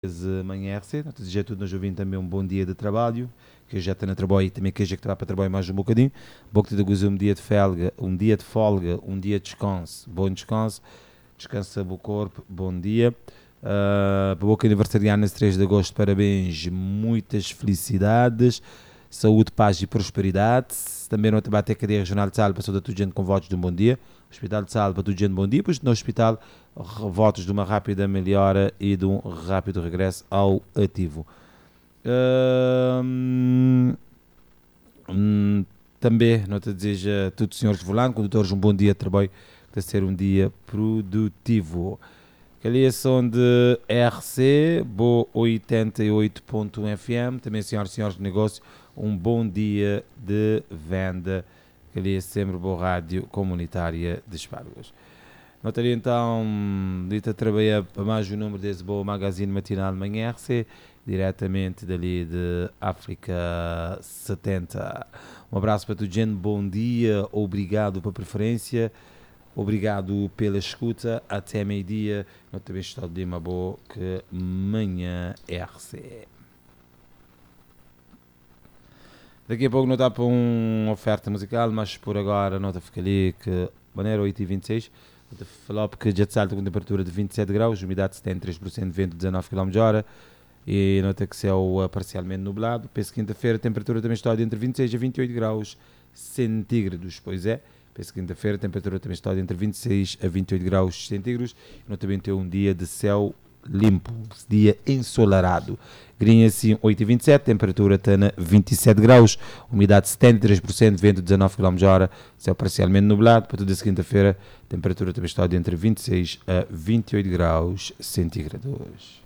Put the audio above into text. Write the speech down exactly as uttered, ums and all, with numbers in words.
Manhã R C, desejar tudo nos ouvindo também um bom dia de trabalho, que já está na trabalho e também que já que está para trabalhar mais um bocadinho, bom que te dê um dia de folga, um dia de folga, um dia de descanso, bom descanso, descansa o corpo, bom dia, uh, para o boca aniversariano nesse três de agosto, parabéns, muitas felicidades, saúde, paz e prosperidade, também no Tabate Cadeia Regional de Salva, passou da tudo gente com votos de um bom dia, Hospital de Salva, tudo gente bom dia, pois no hospital votos de uma rápida melhora e de um rápido regresso ao ativo. Hum, hum, também, não te desejo a todos os senhores de volante, condutores, um bom dia de trabalho, que a ser um dia produtivo. Caliação de R C, Boa oitenta e oito ponto um F M, também senhoras e senhores de negócio, um bom dia de venda, que sempre boa rádio comunitária de Espargos. Notaria então, dita trabalhar para mais um número desse bom magazine matinal de manhã R C, diretamente dali de África setenta. Um abraço para todos, gente, bom dia, obrigado pela preferência, obrigado pela escuta, até meio-dia, não também estou de uma boa que manhã R C. Daqui a pouco não dá para uma oferta musical, mas por agora nota fica ali que maneira oito e vinte e seis. Falou porque já te salta com temperatura de vinte e sete graus, umidade setenta e três por cento, vento dezanove quilómetros por hora e nota que céu parcialmente nublado. Penso que quinta-feira a temperatura também está entre vinte e seis a vinte e oito graus centígrados, pois é. Penso que quinta-feira a temperatura também está entre vinte e seis a vinte e oito graus centígrados e nota também tem um dia de céu limpo, dia ensolarado. Grinha assim oito e vinte e sete, temperatura está na vinte e sete graus, umidade setenta e três por cento, vento dezanove quilómetros por hora, céu parcialmente nublado. Para toda a quinta-feira, temperatura também está entre vinte e seis a vinte e oito graus centígrados.